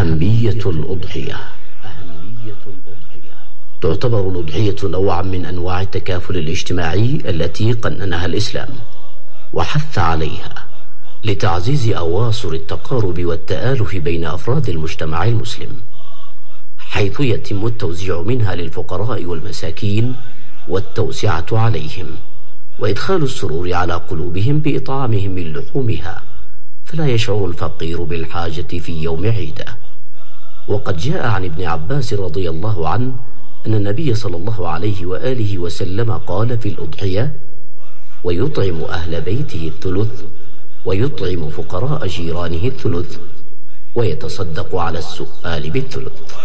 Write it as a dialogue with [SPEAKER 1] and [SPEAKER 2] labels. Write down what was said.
[SPEAKER 1] أهمية الأضحية. تعتبر الأضحية نوعا من أنواع التكافل الاجتماعي التي قننها الإسلام وحث عليها لتعزيز أواصر التقارب والتآلف بين أفراد المجتمع المسلم، حيث يتم التوزيع منها للفقراء والمساكين والتوسعة عليهم وإدخال السرور على قلوبهم بإطعامهم من لحومها، فلا يشعر الفقير بالحاجة في يوم عيده. وقد جاء عن ابن عباس رضي الله عنه أن النبي صلى الله عليه وآله وسلم قال في الأضحية: ويطعم أهل بيته الثلث، ويطعم فقراء جيرانه الثلث، ويتصدق على السؤال بالثلث.